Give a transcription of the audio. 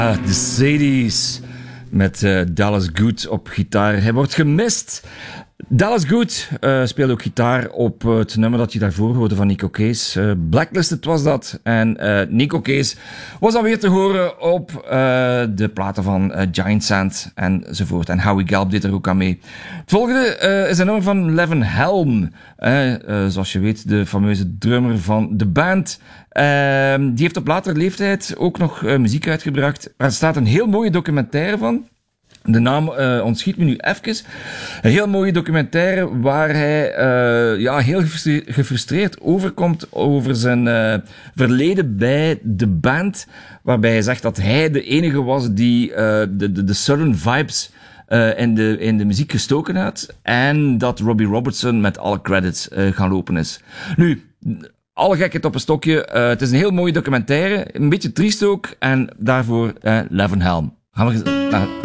De Sadies met Dallas Good op gitaar. Hij wordt gemist. Dallas Good speelde ook gitaar op het nummer dat je daarvoor hoorde van Nico Case. Blacklisted was dat. En Nico Case was dan weer te horen op de platen van Giant Sand enzovoort. En Howie Gelb deed er ook aan mee. Het volgende is een nummer van Levin Helm. Zoals je weet, de fameuze drummer van de band. Die heeft op latere leeftijd ook nog muziek uitgebracht. Er staat een heel mooie documentaire van. De naam ontschiet me nu even. Een heel mooie documentaire waar hij heel gefrustreerd overkomt over zijn verleden bij de band. Waarbij hij zegt dat hij de enige was die de Southern vibes in de muziek gestoken had. En dat Robbie Robertson met alle credits gaan lopen is. Nu, alle gekheid op een stokje. Het is een heel mooie documentaire. Een beetje triest ook. En daarvoor Levin Helm. Gaan we naar